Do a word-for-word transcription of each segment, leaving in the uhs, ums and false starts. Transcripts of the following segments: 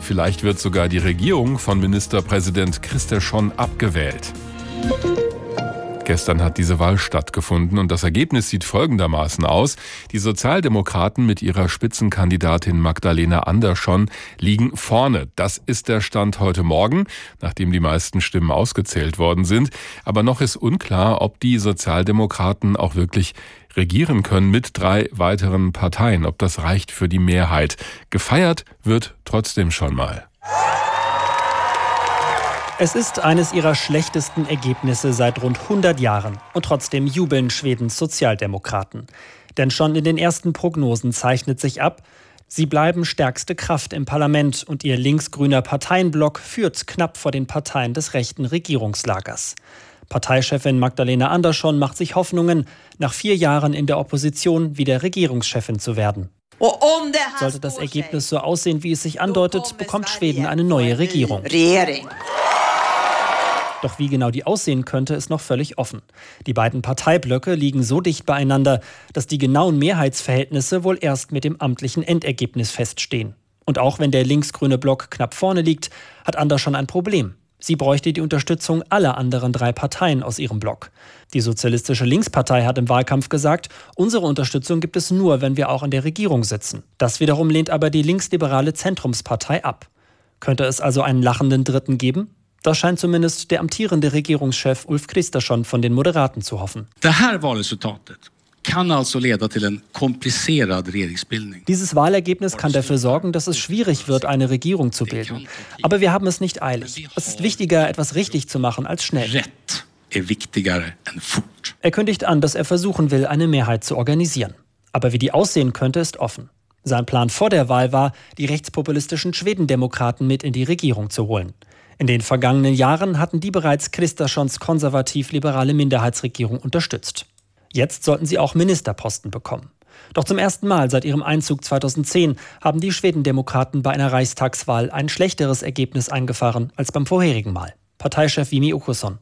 Vielleicht wird sogar die Regierung von Ministerpräsident Kristersson abgewählt. Gestern hat diese Wahl stattgefunden und das Ergebnis sieht folgendermaßen aus. Die Sozialdemokraten mit ihrer Spitzenkandidatin Magdalena Andersson liegen vorne. Das ist der Stand heute Morgen, nachdem die meisten Stimmen ausgezählt worden sind. Aber noch ist unklar, ob die Sozialdemokraten auch wirklich regieren können mit drei weiteren Parteien, ob das reicht für die Mehrheit. Gefeiert wird trotzdem schon mal. Es ist eines ihrer schlechtesten Ergebnisse seit rund hundert Jahren. Und trotzdem jubeln Schwedens Sozialdemokraten. Denn schon in den ersten Prognosen zeichnet sich ab, sie bleiben stärkste Kraft im Parlament und ihr linksgrüner Parteienblock führt knapp vor den Parteien des rechten Regierungslagers. Parteichefin Magdalena Andersson macht sich Hoffnungen, nach vier Jahren in der Opposition wieder Regierungschefin zu werden. Sollte das Ergebnis so aussehen, wie es sich andeutet, bekommt Schweden eine neue Regierung. Doch wie genau die aussehen könnte, ist noch völlig offen. Die beiden Parteiblöcke liegen so dicht beieinander, dass die genauen Mehrheitsverhältnisse wohl erst mit dem amtlichen Endergebnis feststehen. Und auch wenn der linksgrüne Block knapp vorne liegt, hat Andersson ein Problem. Sie bräuchte die Unterstützung aller anderen drei Parteien aus ihrem Block. Die Sozialistische Linkspartei hat im Wahlkampf gesagt, unsere Unterstützung gibt es nur, wenn wir auch in der Regierung sitzen. Das wiederum lehnt aber die linksliberale Zentrumspartei ab. Könnte es also einen lachenden Dritten geben? Das scheint zumindest der amtierende Regierungschef Ulf Kristersson von den Moderaten zu hoffen. Det här valresultatet kann also leda till en komplicerad regeringsbildning. Dieses Wahlergebnis kann dafür sorgen, dass es schwierig wird, eine Regierung zu bilden. Aber wir haben es nicht eilig. Es ist wichtiger, etwas richtig zu machen, als schnell. Rätt är viktigare än fort. Er kündigt an, dass er versuchen will, eine Mehrheit zu organisieren. Aber wie die aussehen könnte, ist offen. Sein Plan vor der Wahl war, die rechtspopulistischen Schwedendemokraten mit in die Regierung zu holen. In den vergangenen Jahren hatten die bereits Kristerssons konservativ-liberale Minderheitsregierung unterstützt. Jetzt sollten sie auch Ministerposten bekommen. Doch zum ersten Mal seit ihrem Einzug zweitausendzehn haben die Schwedendemokraten bei einer Reichstagswahl ein schlechteres Ergebnis eingefahren als beim vorherigen Mal. Parteichef Jimmie Åkesson.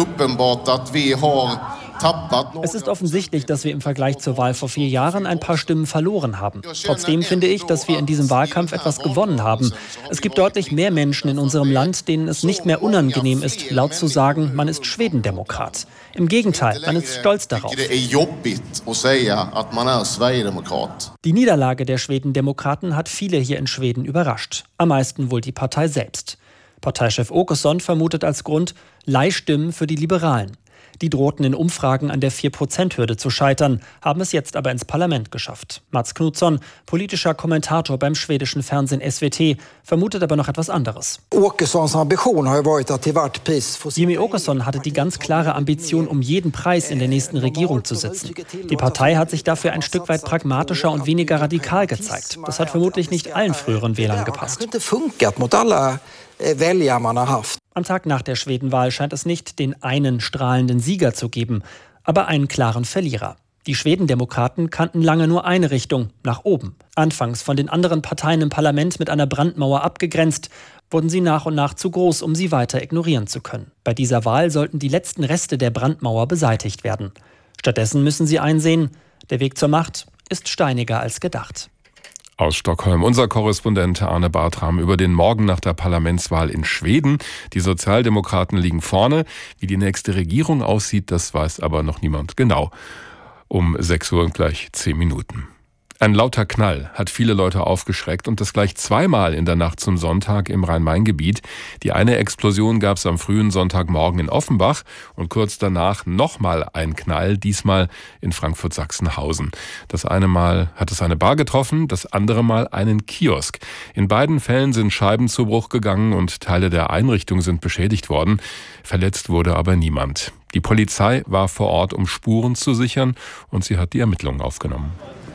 Es ist offensichtlich, dass wir im Vergleich zur Wahl vor vier Jahren ein paar Stimmen verloren haben. Trotzdem finde ich, dass wir in diesem Wahlkampf etwas gewonnen haben. Es gibt deutlich mehr Menschen in unserem Land, denen es nicht mehr unangenehm ist, laut zu sagen, man ist Schwedendemokrat. Im Gegenteil, man ist stolz darauf. Die Niederlage der Schwedendemokraten hat viele hier in Schweden überrascht. Am meisten wohl die Partei selbst. Parteichef Åkesson vermutet als Grund Leihstimmen für die Liberalen. Die drohten in Umfragen an der vier Prozent Hürde zu scheitern, haben es jetzt aber ins Parlament geschafft. Mats Knutsson, politischer Kommentator beim schwedischen Fernsehen S V T, vermutet aber noch etwas anderes. Jimmie Åkesson hatte die ganz klare Ambition, um jeden Preis in der nächsten Regierung zu sitzen. Die Partei hat sich dafür ein Stück weit pragmatischer und weniger radikal gezeigt. Das hat vermutlich nicht allen früheren Wählern gepasst. Am Tag nach der Schwedenwahl scheint es nicht den einen strahlenden Sieger zu geben, aber einen klaren Verlierer. Die Schwedendemokraten kannten lange nur eine Richtung, nach oben. Anfangs von den anderen Parteien im Parlament mit einer Brandmauer abgegrenzt, wurden sie nach und nach zu groß, um sie weiter ignorieren zu können. Bei dieser Wahl sollten die letzten Reste der Brandmauer beseitigt werden. Stattdessen müssen sie einsehen, der Weg zur Macht ist steiniger als gedacht. Aus Stockholm unser Korrespondent Arne Bartram über den Morgen nach der Parlamentswahl in Schweden. Die Sozialdemokraten liegen vorne. Wie die nächste Regierung aussieht, das weiß aber noch niemand genau. Um sechs Uhr und gleich zehn Minuten. Ein lauter Knall hat viele Leute aufgeschreckt und das gleich zweimal in der Nacht zum Sonntag im Rhein-Main-Gebiet. Die eine Explosion gab es am frühen Sonntagmorgen in Offenbach und kurz danach nochmal ein Knall, diesmal in Frankfurt-Sachsenhausen. Das eine Mal hat es eine Bar getroffen, das andere Mal einen Kiosk. In beiden Fällen sind Scheiben zu Bruch gegangen und Teile der Einrichtung sind beschädigt worden. Verletzt wurde aber niemand. Die Polizei war vor Ort, um Spuren zu sichern, und sie hat die Ermittlungen aufgenommen.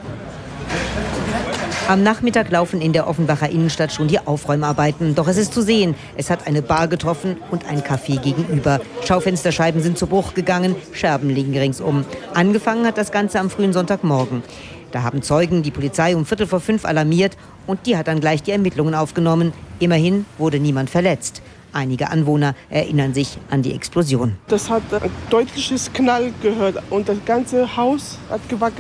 Am Nachmittag laufen in der Offenbacher Innenstadt schon die Aufräumarbeiten. Doch es ist zu sehen, es hat eine Bar getroffen und ein Café gegenüber. Schaufensterscheiben sind zu Bruch gegangen, Scherben liegen ringsum. Angefangen hat das Ganze am frühen Sonntagmorgen. Da haben Zeugen die Polizei um Viertel vor fünf alarmiert und die hat dann gleich die Ermittlungen aufgenommen. Immerhin wurde niemand verletzt. Einige Anwohner erinnern sich an die Explosion. Das hat ein deutliches Knall gehört und das ganze Haus hat gewackelt.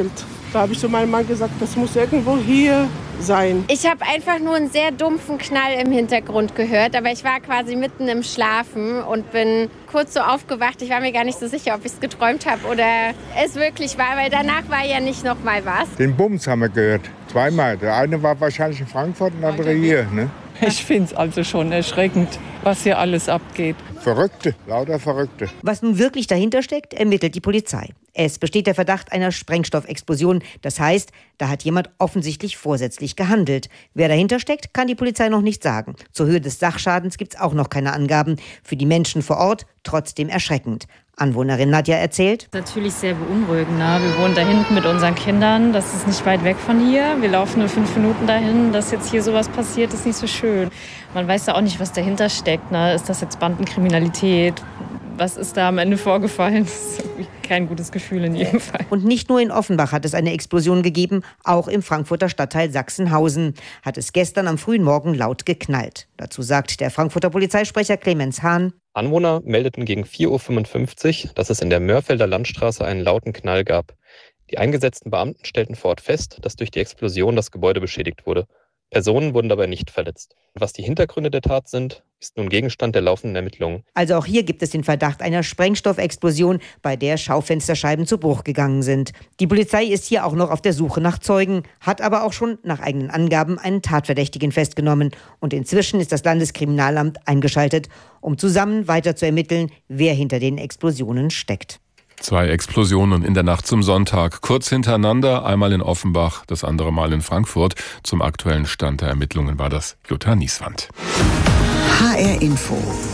Da habe ich zu meinem Mann gesagt, das muss irgendwo hier sein. Ich habe einfach nur einen sehr dumpfen Knall im Hintergrund gehört, aber ich war quasi mitten im Schlafen und bin kurz so aufgewacht. Ich war mir gar nicht so sicher, ob ich es geträumt habe oder es wirklich war, weil danach war ja nicht noch mal was. Den Bums haben wir gehört, zweimal. Der eine war wahrscheinlich in Frankfurt und der andere hier. Ne? Ich finde es also schon erschreckend, was hier alles abgeht. Verrückte, lauter Verrückte. Was nun wirklich dahinter steckt, ermittelt die Polizei. Es besteht der Verdacht einer Sprengstoffexplosion. Das heißt, da hat jemand offensichtlich vorsätzlich gehandelt. Wer dahinter steckt, kann die Polizei noch nicht sagen. Zur Höhe des Sachschadens gibt es auch noch keine Angaben. Für die Menschen vor Ort trotzdem erschreckend. Anwohnerin Nadja erzählt: Natürlich sehr beunruhigend. Ne? Wir wohnen da hinten mit unseren Kindern. Das ist nicht weit weg von hier. Wir laufen nur fünf Minuten dahin. Dass jetzt hier sowas passiert, ist nicht so schön. Man weiß ja auch nicht, was dahinter steckt. Ne? Ist das jetzt Bandenkriminalität? Was ist da am Ende vorgefallen? Das ist kein gutes Gefühl in jedem Fall. Und nicht nur in Offenbach hat es eine Explosion gegeben, auch im Frankfurter Stadtteil Sachsenhausen hat es gestern am frühen Morgen laut geknallt. Dazu sagt der Frankfurter Polizeisprecher Clemens Hahn: Anwohner meldeten gegen vier Uhr fünfundfünfzig, dass es in der Mörfelder Landstraße einen lauten Knall gab. Die eingesetzten Beamten stellten vor Ort fest, dass durch die Explosion das Gebäude beschädigt wurde. Personen wurden dabei nicht verletzt. Was die Hintergründe der Tat sind, ist nun Gegenstand der laufenden Ermittlungen. Also auch hier gibt es den Verdacht einer Sprengstoffexplosion, bei der Schaufensterscheiben zu Bruch gegangen sind. Die Polizei ist hier auch noch auf der Suche nach Zeugen, hat aber auch schon nach eigenen Angaben einen Tatverdächtigen festgenommen. Und inzwischen ist das Landeskriminalamt eingeschaltet, um zusammen weiter zu ermitteln, wer hinter den Explosionen steckt. Zwei Explosionen in der Nacht zum Sonntag, kurz hintereinander, einmal in Offenbach, das andere Mal in Frankfurt. Zum aktuellen Stand der Ermittlungen war das Jutta Nieswand. H R Info.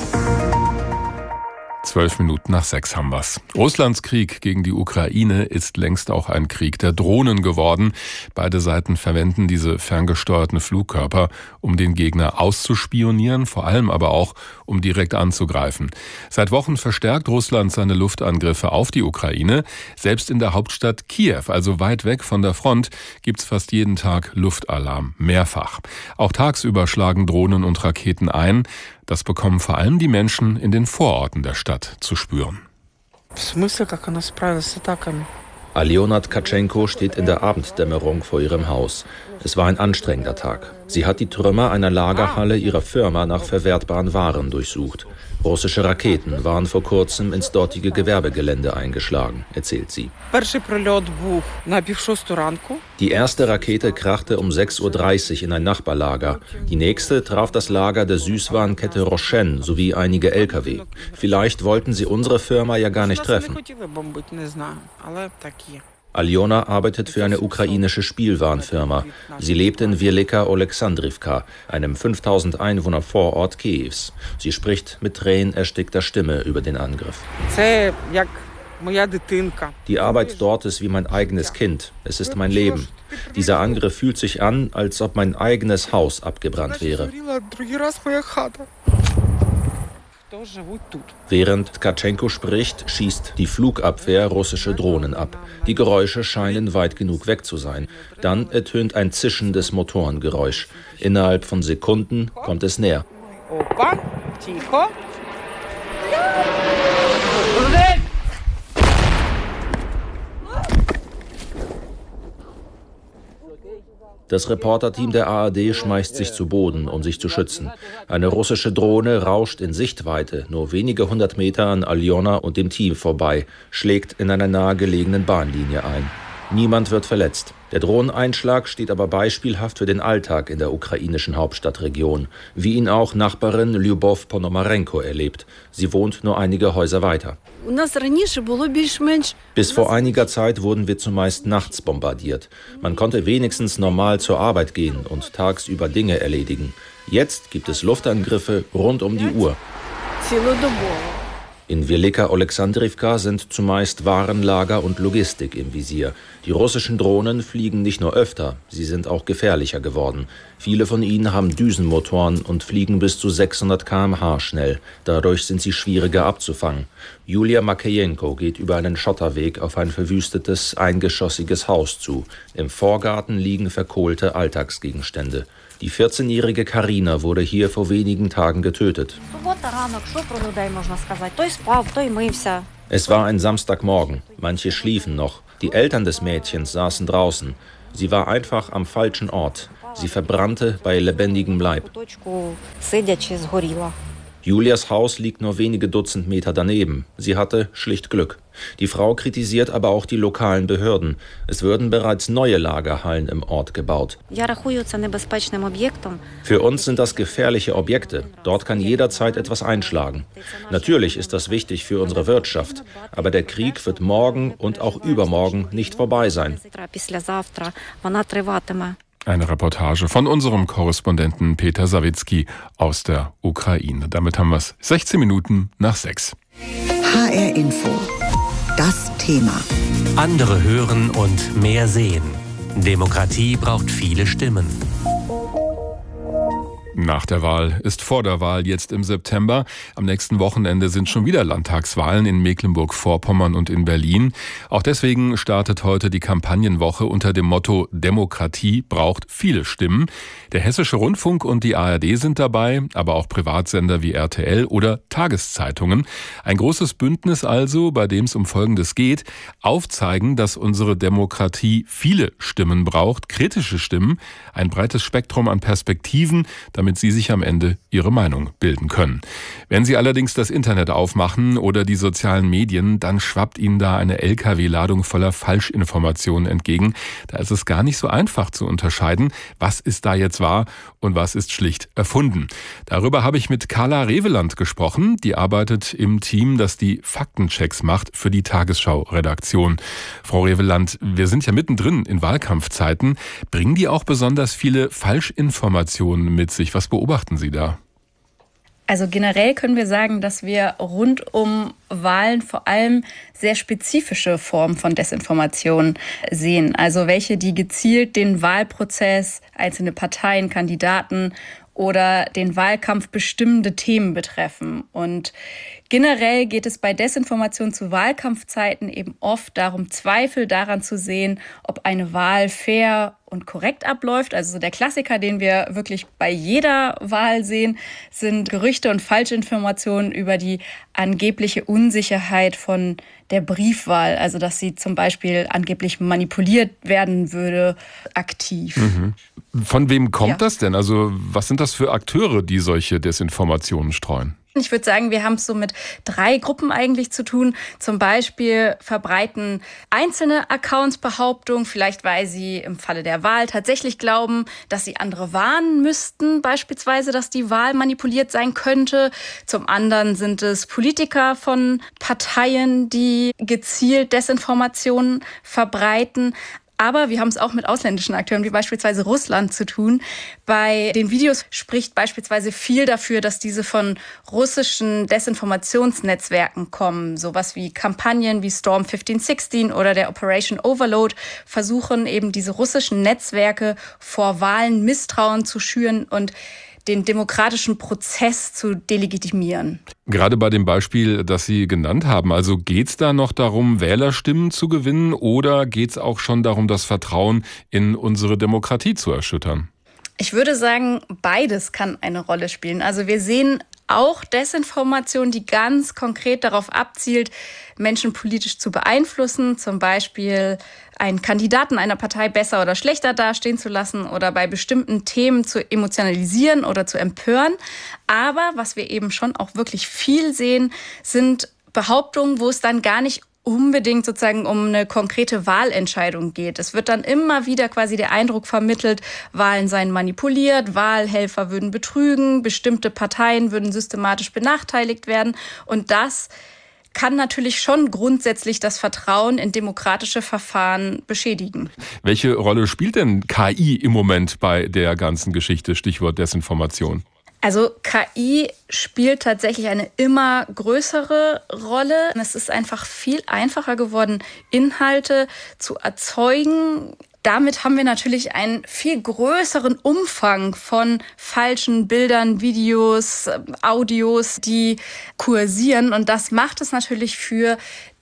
Zwölf Minuten nach sechs haben wir's. Russlands Krieg gegen die Ukraine ist längst auch ein Krieg der Drohnen geworden. Beide Seiten verwenden diese ferngesteuerten Flugkörper, um den Gegner auszuspionieren, vor allem aber auch, um direkt anzugreifen. Seit Wochen verstärkt Russland seine Luftangriffe auf die Ukraine. Selbst in der Hauptstadt Kiew, also weit weg von der Front, gibt's fast jeden Tag Luftalarm, mehrfach. Auch tagsüber schlagen Drohnen und Raketen ein. Das bekommen vor allem die Menschen in den Vororten der Stadt zu spüren. Aljona Tkatschenko steht in der Abenddämmerung vor ihrem Haus. Es war ein anstrengender Tag. Sie hat die Trümmer einer Lagerhalle ihrer Firma nach verwertbaren Waren durchsucht. Russische Raketen waren vor kurzem ins dortige Gewerbegelände eingeschlagen, erzählt sie. Die erste Rakete krachte um sechs Uhr dreißig in ein Nachbarlager. Die nächste traf das Lager der Süßwarenkette Roschen sowie einige L K W. Vielleicht wollten sie unsere Firma ja gar nicht treffen. Aljona arbeitet für eine ukrainische Spielwarenfirma. Sie lebt in Wielika Oleksandrivka, einem fünftausend Einwohner Vorort Kiews. Sie spricht mit tränenerstickter Stimme über den Angriff. Die Arbeit dort ist wie mein eigenes Kind. Es ist mein Leben. Dieser Angriff fühlt sich an, als ob mein eigenes Haus abgebrannt wäre. Während Tkatschenko spricht, schießt die Flugabwehr russische Drohnen ab. Die Geräusche scheinen weit genug weg zu sein. Dann ertönt ein zischendes Motorengeräusch. Innerhalb von Sekunden kommt es näher. Das Reporterteam der A R D schmeißt sich zu Boden, um sich zu schützen. Eine russische Drohne rauscht in Sichtweite, nur wenige hundert Meter an Aljona und dem Team vorbei, schlägt in einer nahegelegenen Bahnlinie ein. Niemand wird verletzt. Der Drohneneinschlag steht aber beispielhaft für den Alltag in der ukrainischen Hauptstadtregion, wie ihn auch Nachbarin Lyubov Ponomarenko erlebt. Sie wohnt nur einige Häuser weiter. Bis vor einiger Zeit wurden wir zumeist nachts bombardiert. Man konnte wenigstens normal zur Arbeit gehen und tagsüber Dinge erledigen. Jetzt gibt es Luftangriffe rund um die Uhr. In Wielika Oleksandrivka sind zumeist Warenlager und Logistik im Visier. Die russischen Drohnen fliegen nicht nur öfter, sie sind auch gefährlicher geworden. Viele von ihnen haben Düsenmotoren und fliegen bis zu sechshundert Kilometer pro Stunde schnell. Dadurch sind sie schwieriger abzufangen. Julia Makejenko geht über einen Schotterweg auf ein verwüstetes, eingeschossiges Haus zu. Im Vorgarten liegen verkohlte Alltagsgegenstände. Die vierzehnjährige Karina wurde hier vor wenigen Tagen getötet. Es war ein Samstagmorgen. Manche schliefen noch. Die Eltern des Mädchens saßen draußen. Sie war einfach am falschen Ort. Sie verbrannte bei lebendigem Leib. Julias Haus liegt nur wenige Dutzend Meter daneben. Sie hatte schlicht Glück. Die Frau kritisiert aber auch die lokalen Behörden. Es würden bereits neue Lagerhallen im Ort gebaut. Für uns sind das gefährliche Objekte. Dort kann jederzeit etwas einschlagen. Natürlich ist das wichtig für unsere Wirtschaft. Aber der Krieg wird morgen und auch übermorgen nicht vorbei sein. Eine Reportage von unserem Korrespondenten Peter Sawicki aus der Ukraine. Damit haben wir es sechzehn Minuten nach sechs. H R Info. Das Thema. Andere hören und mehr sehen. Demokratie braucht viele Stimmen. Nach der Wahl ist vor der Wahl jetzt im September. Am nächsten Wochenende sind schon wieder Landtagswahlen in Mecklenburg-Vorpommern und in Berlin. Auch deswegen startet heute die Kampagnenwoche unter dem Motto Demokratie braucht viele Stimmen. Der Hessische Rundfunk und die A R D sind dabei, aber auch Privatsender wie R T L oder Tageszeitungen. Ein großes Bündnis also, bei dem es um Folgendes geht: Aufzeigen, dass unsere Demokratie viele Stimmen braucht, kritische Stimmen, ein breites Spektrum an Perspektiven, damit Sie sich am Ende Ihre Meinung bilden können. Wenn Sie allerdings das Internet aufmachen oder die sozialen Medien, dann schwappt Ihnen da eine L K W-Ladung voller Falschinformationen entgegen. Da ist es gar nicht so einfach zu unterscheiden, was ist da jetzt wahr und was ist schlicht erfunden. Darüber habe ich mit Carla Reveland gesprochen. Die arbeitet im Team, das die Faktenchecks macht für die Tagesschau-Redaktion. Frau Reveland, wir sind ja mittendrin in Wahlkampfzeiten. Bringen die auch besonders viele Falschinformationen mit sich? Was beobachten Sie da? Also generell können wir sagen, dass wir rund um Wahlen vor allem sehr spezifische Formen von Desinformation sehen. Also welche, die gezielt den Wahlprozess, einzelne Parteien, Kandidaten oder den Wahlkampf bestimmende Themen betreffen. Und generell geht es bei Desinformation zu Wahlkampfzeiten eben oft darum, Zweifel daran zu sehen, ob eine Wahl fair und korrekt abläuft. Also der Klassiker, den wir wirklich bei jeder Wahl sehen, sind Gerüchte und Falschinformationen über die angebliche Unsicherheit von der Briefwahl. Also dass sie zum Beispiel angeblich manipuliert werden würde, aktiv. Mhm. Von wem kommt Ja. das denn? Also was sind das für Akteure, die solche Desinformationen streuen? Ich würde sagen, wir haben es so mit drei Gruppen eigentlich zu tun. Zum Beispiel verbreiten einzelne Accounts Behauptungen, vielleicht weil sie im Falle der Wahl tatsächlich glauben, dass sie andere warnen müssten, beispielsweise, dass die Wahl manipuliert sein könnte. Zum anderen sind es Politiker von Parteien, die gezielt Desinformationen verbreiten. Aber wir haben es auch mit ausländischen Akteuren, wie beispielsweise Russland, zu tun. Bei den Videos spricht beispielsweise viel dafür, dass diese von russischen Desinformationsnetzwerken kommen. Sowas wie Kampagnen wie Storm fünfzehn sechzehn oder der Operation Overload versuchen eben diese russischen Netzwerke vor Wahlen Misstrauen zu schüren und den demokratischen Prozess zu delegitimieren. Gerade bei dem Beispiel, das Sie genannt haben, also geht es da noch darum, Wählerstimmen zu gewinnen, oder geht es auch schon darum, das Vertrauen in unsere Demokratie zu erschüttern? Ich würde sagen, beides kann eine Rolle spielen. Also wir sehen auch Desinformation, die ganz konkret darauf abzielt, Menschen politisch zu beeinflussen, zum Beispiel einen Kandidaten einer Partei besser oder schlechter dastehen zu lassen oder bei bestimmten Themen zu emotionalisieren oder zu empören. Aber was wir eben schon auch wirklich viel sehen, sind Behauptungen, wo es dann gar nicht unbedingt sozusagen um eine konkrete Wahlentscheidung geht. Es wird dann immer wieder quasi der Eindruck vermittelt, Wahlen seien manipuliert, Wahlhelfer würden betrügen, bestimmte Parteien würden systematisch benachteiligt werden. Und das kann natürlich schon grundsätzlich das Vertrauen in demokratische Verfahren beschädigen. Welche Rolle spielt denn K I im Moment bei der ganzen Geschichte, Stichwort Desinformation? Also K I spielt tatsächlich eine immer größere Rolle. Es ist einfach viel einfacher geworden, Inhalte zu erzeugen. Damit haben wir natürlich einen viel größeren Umfang von falschen Bildern, Videos, Audios, die kursieren. Und das macht es natürlich für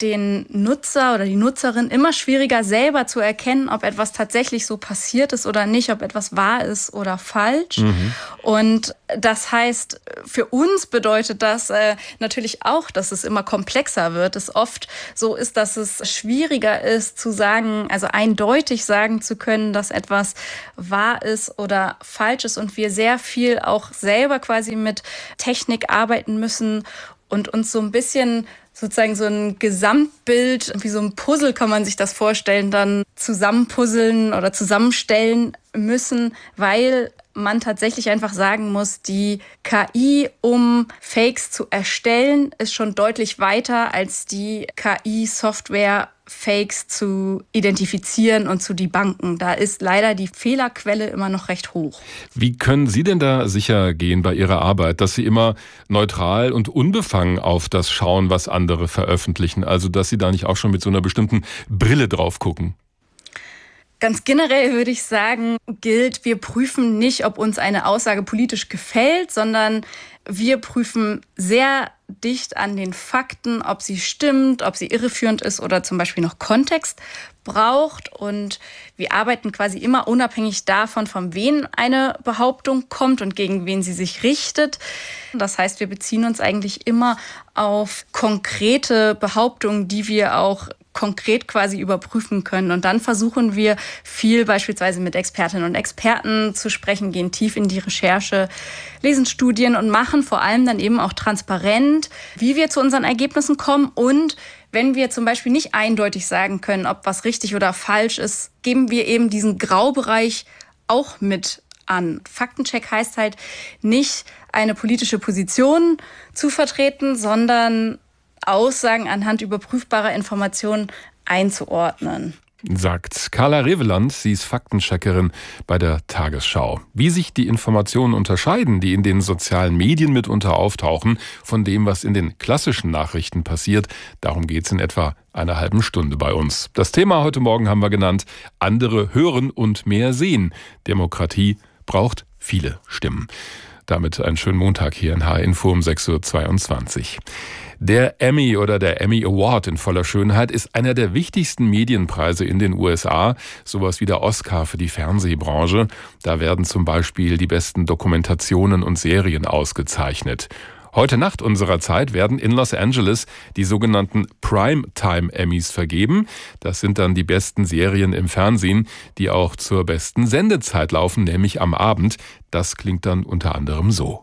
den Nutzer oder die Nutzerin immer schwieriger, selber zu erkennen, ob etwas tatsächlich so passiert ist oder nicht, ob etwas wahr ist oder falsch. Mhm. Und das heißt, für uns bedeutet das äh, natürlich auch, dass es immer komplexer wird. Es oft so ist, dass es schwieriger ist zu sagen, also eindeutig sagen zu können, dass etwas wahr ist oder falsch ist und wir sehr viel auch selber quasi mit Technik arbeiten müssen und uns so ein bisschen sozusagen so ein Gesamtbild, wie so ein Puzzle kann man sich das vorstellen, dann zusammenpuzzeln oder zusammenstellen müssen, weil man tatsächlich einfach sagen muss, die K I, um Fakes zu erstellen, ist schon deutlich weiter als die K I-Software, Fakes zu identifizieren und zu debunken. Da ist leider die Fehlerquelle immer noch recht hoch. Wie können Sie denn da sicher gehen bei Ihrer Arbeit, dass Sie immer neutral und unbefangen auf das schauen, was andere veröffentlichen? Also, dass Sie da nicht auch schon mit so einer bestimmten Brille drauf gucken? Ganz generell würde ich sagen, gilt, wir prüfen nicht, ob uns eine Aussage politisch gefällt, sondern wir prüfen sehr dicht an den Fakten, ob sie stimmt, ob sie irreführend ist oder zum Beispiel noch Kontext braucht. Und wir arbeiten quasi immer unabhängig davon, von wem eine Behauptung kommt und gegen wen sie sich richtet. Das heißt, wir beziehen uns eigentlich immer auf konkrete Behauptungen, die wir auch konkret quasi überprüfen können. Und dann versuchen wir viel beispielsweise mit Expertinnen und Experten zu sprechen, gehen tief in die Recherche, lesen Studien und machen vor allem dann eben auch transparent, wie wir zu unseren Ergebnissen kommen. Und wenn wir zum Beispiel nicht eindeutig sagen können, ob was richtig oder falsch ist, geben wir eben diesen Graubereich auch mit an. Faktencheck heißt halt nicht, eine politische Position zu vertreten, sondern Aussagen anhand überprüfbarer Informationen einzuordnen. Sagt Carla Reveland, sie ist Faktencheckerin bei der Tagesschau. Wie sich die Informationen unterscheiden, die in den sozialen Medien mitunter auftauchen, von dem, was in den klassischen Nachrichten passiert, darum geht es in etwa einer halben Stunde bei uns. Das Thema heute Morgen haben wir genannt: Andere hören und mehr sehen. Demokratie braucht viele Stimmen. Damit einen schönen Montag hier in H R Info um sechs Uhr zweiundzwanzig. Der Emmy oder der Emmy Award in voller Schönheit ist einer der wichtigsten Medienpreise in den U S A, sowas wie der Oscar für die Fernsehbranche. Da werden zum Beispiel die besten Dokumentationen und Serien ausgezeichnet. Heute Nacht unserer Zeit werden in Los Angeles die sogenannten Primetime Emmys vergeben. Das sind dann die besten Serien im Fernsehen, die auch zur besten Sendezeit laufen, nämlich am Abend. Das klingt dann unter anderem so.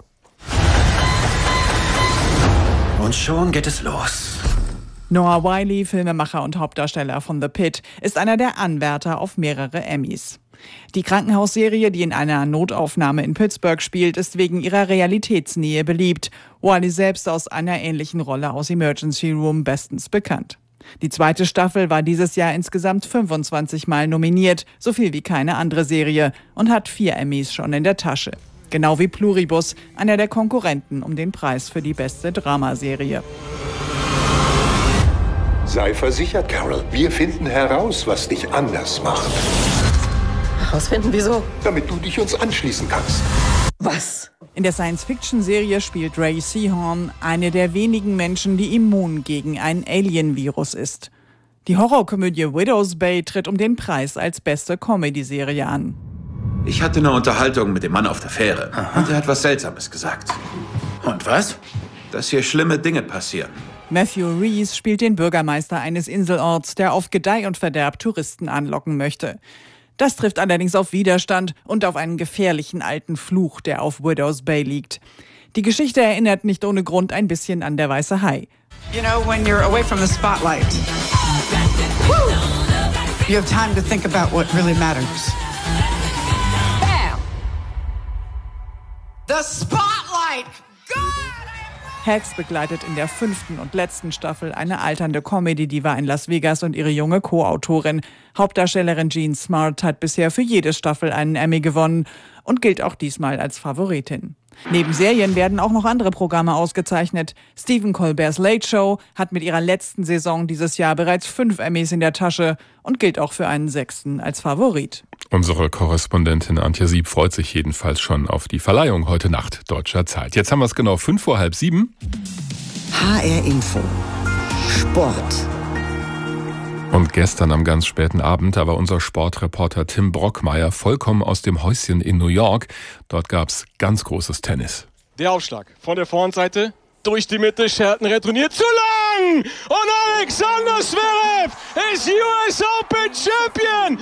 Und schon geht es los. Noah Wyle, Filmemacher und Hauptdarsteller von The Pitt, ist einer der Anwärter auf mehrere Emmys. Die Krankenhausserie, die in einer Notaufnahme in Pittsburgh spielt, ist wegen ihrer Realitätsnähe beliebt. Wyle selbst aus einer ähnlichen Rolle aus Emergency Room bestens bekannt. Die zweite Staffel war dieses Jahr insgesamt fünfundzwanzig Mal nominiert, so viel wie keine andere Serie, und hat vier Emmys schon in der Tasche. Genau wie Pluribus, einer der Konkurrenten um den Preis für die beste Dramaserie. Sei versichert, Carol. Wir finden heraus, was dich anders macht. Herausfinden, wieso? Damit du dich uns anschließen kannst. Was? In der Science-Fiction-Serie spielt Ray Seahorn eine der wenigen Menschen, die immun gegen ein Alien-Virus ist. Die Horrorkomödie Widow's Bay tritt um den Preis als beste Comedy-Serie an. Ich hatte eine Unterhaltung mit dem Mann auf der Fähre. Aha. Und er hat was Seltsames gesagt. Und was? Dass hier schlimme Dinge passieren. Matthew Rhys spielt den Bürgermeister eines Inselorts, der auf Gedeih und Verderb Touristen anlocken möchte. Das trifft allerdings auf Widerstand und auf einen gefährlichen alten Fluch, der auf Widow's Bay liegt. Die Geschichte erinnert nicht ohne Grund ein bisschen an Der weiße Hai. You know, when you're away from the spotlight, woo, you have time to think about what really matters. Bam! The spotlight! Hacks begleitet in der fünften und letzten Staffel eine alternde Comedy-Diva in Las Vegas und ihre junge Co-Autorin. Hauptdarstellerin Jean Smart hat bisher für jede Staffel einen Emmy gewonnen und gilt auch diesmal als Favoritin. Neben Serien werden auch noch andere Programme ausgezeichnet. Stephen Colbert's Late Show hat mit ihrer letzten Saison dieses Jahr bereits fünf Emmys in der Tasche und gilt auch für einen sechsten als Favorit. Unsere Korrespondentin Antje Sieb freut sich jedenfalls schon auf die Verleihung heute Nacht deutscher Zeit. Jetzt haben wir es genau fünf vor halb sieben. H R Info. Sport. Und gestern am ganz späten Abend, da war unser Sportreporter Tim Brockmeier vollkommen aus dem Häuschen in New York. Dort gab's ganz großes Tennis. Der Aufschlag von der Vorhandseite durch die Mitte, Shelton retourniert zu lang und Alexander Zverev ist U S Open Champion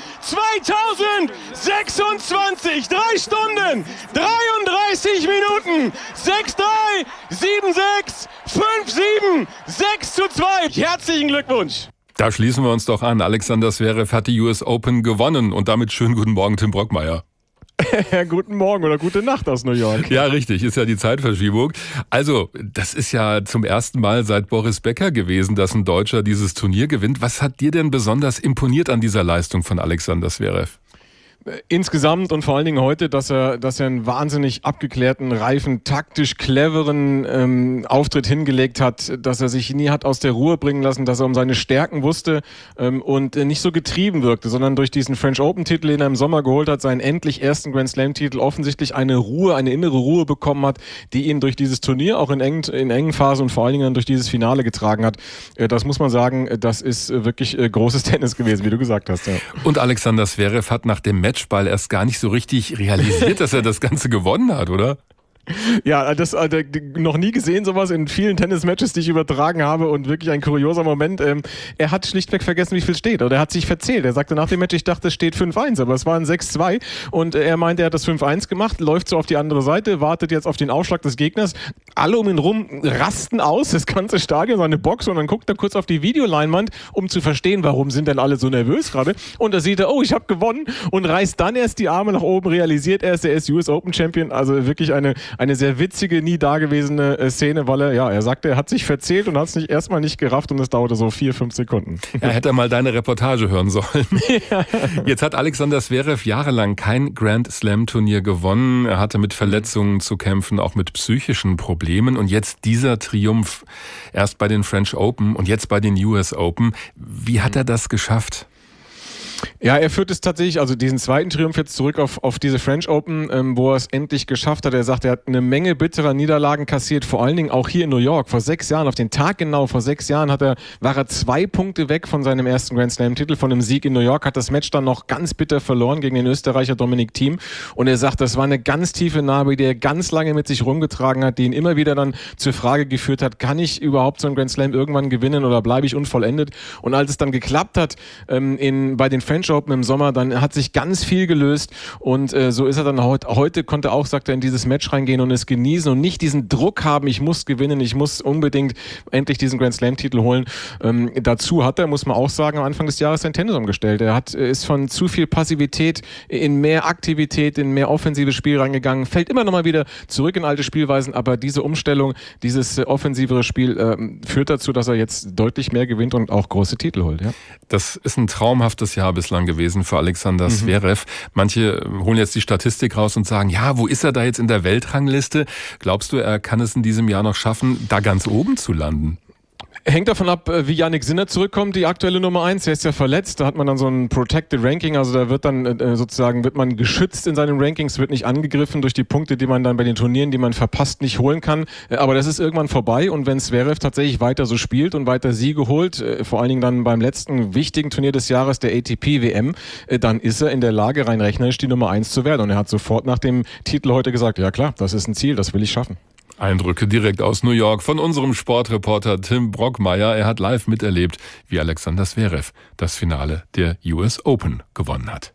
zweitausendsechsundzwanzig. Drei Stunden, dreiunddreißig Minuten, sechs drei, sieben sechs, fünf sieben, sechs zu zwei. Herzlichen Glückwunsch. Da schließen wir uns doch an. Alexander Zverev hat die U S Open gewonnen und damit schönen guten Morgen, Tim Brockmeier. Guten Morgen oder gute Nacht aus New York. Ja, richtig, ist ja die Zeitverschiebung. Also, das ist ja zum ersten Mal seit Boris Becker gewesen, dass ein Deutscher dieses Turnier gewinnt. Was hat dir denn besonders imponiert an dieser Leistung von Alexander Zverev? Insgesamt und vor allen Dingen heute, dass er, dass er einen wahnsinnig abgeklärten, reifen, taktisch cleveren ähm, Auftritt hingelegt hat, dass er sich nie hat aus der Ruhe bringen lassen, dass er um seine Stärken wusste ähm, und äh, nicht so getrieben wirkte, sondern durch diesen French Open-Titel, den er im Sommer geholt hat, seinen endlich ersten Grand Slam-Titel, offensichtlich eine Ruhe, eine innere Ruhe bekommen hat, die ihn durch dieses Turnier auch in engen, in engen Phasen und vor allen Dingen durch dieses Finale getragen hat. Äh, das muss man sagen, das ist äh, wirklich äh, großes Tennis gewesen, wie du gesagt hast. Ja. Und Alexander Zverev hat nach dem Match Matchball erst gar nicht so richtig realisiert, dass er das Ganze gewonnen hat, oder? Ja, das äh, noch nie gesehen, sowas in vielen Tennismatches, die ich übertragen habe, und wirklich ein kurioser Moment. Ähm, er hat schlichtweg vergessen, wie viel steht, oder er hat sich verzählt. Er sagte nach dem Match, ich dachte, es steht fünf eins, aber es war ein sechs zwei, und er meinte, er hat das fünf eins gemacht, läuft so auf die andere Seite, wartet jetzt auf den Aufschlag des Gegners. Alle um ihn rum rasten aus, das ganze Stadion, seine Box, und dann guckt er kurz auf die Videoleinwand, um zu verstehen, warum sind denn alle so nervös gerade, und da sieht er, oh, ich habe gewonnen, und reißt dann erst die Arme nach oben, realisiert erst, er ist U S Open Champion. Also wirklich eine eine sehr witzige, nie dagewesene äh, Szene, weil er, ja, er sagte, er hat sich verzählt und hat es nicht erstmal nicht gerafft, und es dauerte so vier, fünf Sekunden. Er hätte mal deine Reportage hören sollen. Ja. Jetzt hat Alexander Zverev jahrelang kein Grand Slam Turnier gewonnen. Er hatte mit Verletzungen zu kämpfen, auch mit psychischen Problemen, und jetzt dieser Triumph, erst bei den French Open und jetzt bei den U S Open. Wie hat er das geschafft? Ja, er führt es tatsächlich, also diesen zweiten Triumph jetzt zurück auf, auf diese French Open, ähm, wo er es endlich geschafft hat. Er sagt, er hat eine Menge bitterer Niederlagen kassiert, vor allen Dingen auch hier in New York. Vor sechs Jahren, auf den Tag genau, vor sechs Jahren hat er, war er zwei Punkte weg von seinem ersten Grand Slam Titel, von einem Sieg in New York, hat das Match dann noch ganz bitter verloren gegen den Österreicher Dominic Thiem. Und er sagt, das war eine ganz tiefe Narbe, die er ganz lange mit sich rumgetragen hat, die ihn immer wieder dann zur Frage geführt hat, kann ich überhaupt so einen Grand Slam irgendwann gewinnen oder bleibe ich unvollendet? Und als es dann geklappt hat, ähm, in, bei den French Open im Sommer, dann hat sich ganz viel gelöst, und äh, so ist er dann heute, heute konnte auch, sagt er, in dieses Match reingehen und es genießen und nicht diesen Druck haben, ich muss gewinnen, ich muss unbedingt endlich diesen Grand Slam Titel holen. Ähm, dazu hat er, muss man auch sagen, am Anfang des Jahres sein Tennis umgestellt. Er hat, ist von zu viel Passivität in mehr Aktivität, in mehr offensives Spiel reingegangen, fällt immer noch mal wieder zurück in alte Spielweisen, aber diese Umstellung, dieses äh, offensivere Spiel äh, führt dazu, dass er jetzt deutlich mehr gewinnt und auch große Titel holt. Ja? Das ist ein traumhaftes Jahr bislang gewesen für Alexander Zverev. Mhm. Manche holen jetzt die Statistik raus und sagen, ja, wo ist er da jetzt in der Weltrangliste? Glaubst du, er kann es in diesem Jahr noch schaffen, da ganz oben zu landen? Hängt davon ab, wie Jannik Sinner zurückkommt, die aktuelle Nummer eins. Er ist ja verletzt, da hat man dann so ein Protected Ranking, also da wird dann äh, sozusagen, wird man geschützt in seinen Rankings, wird nicht angegriffen durch die Punkte, die man dann bei den Turnieren, die man verpasst, nicht holen kann. Äh, aber das ist irgendwann vorbei, und wenn Zverev tatsächlich weiter so spielt und weiter Siege holt, äh, vor allen Dingen dann beim letzten wichtigen Turnier des Jahres, der A T P W M, äh, dann ist er in der Lage, rein rechnerisch die Nummer eins zu werden. Und er hat sofort nach dem Titel heute gesagt, ja klar, das ist ein Ziel, das will ich schaffen. Eindrücke direkt aus New York von unserem Sportreporter Tim Brockmeier. Er hat live miterlebt, wie Alexander Zverev das Finale der U S Open gewonnen hat.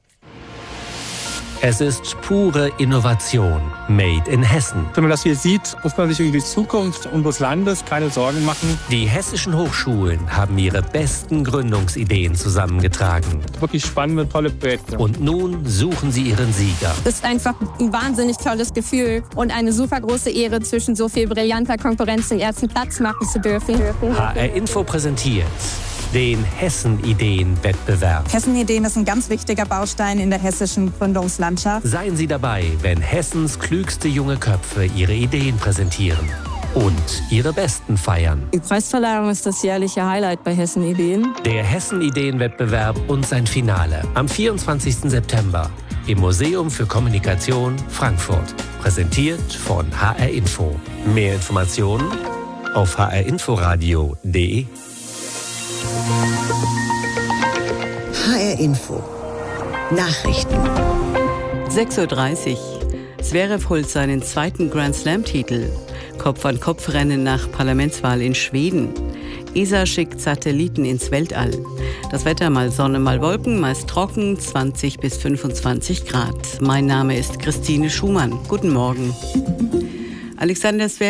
Es ist pure Innovation, made in Hessen. Wenn man das hier sieht, muss man sich über die Zukunft unseres Landes keine Sorgen machen. Die hessischen Hochschulen haben ihre besten Gründungsideen zusammengetragen. Wirklich spannende, tolle Projekte. Und nun suchen sie ihren Sieger. Es ist einfach ein wahnsinnig tolles Gefühl und eine super große Ehre, zwischen so viel brillanter Konkurrenz den ersten Platz machen zu dürfen. H R Info präsentiert den Hessen-Ideen-Wettbewerb. Hessen-Ideen ist ein ganz wichtiger Baustein in der hessischen Gründungslandschaft. Seien Sie dabei, wenn Hessens klügste junge Köpfe ihre Ideen präsentieren und ihre besten feiern. Die Preisverleihung ist das jährliche Highlight bei Hessen-Ideen. Der Hessen-Ideen-Wettbewerb und sein Finale am vierundzwanzigsten September im Museum für Kommunikation Frankfurt. Präsentiert von H R Info. Mehr Informationen auf h r inforadio punkt d e. R Info. Nachrichten. sechs Uhr dreißig. Zverev holt seinen zweiten Grand Slam-Titel. Kopf-an-Kopf-Rennen nach Parlamentswahl in Schweden. E S A schickt Satelliten ins Weltall. Das Wetter mal Sonne, mal Wolken, meist trocken, zwanzig bis fünfundzwanzig Grad. Mein Name ist Christine Schumann. Guten Morgen. Alexander Zverev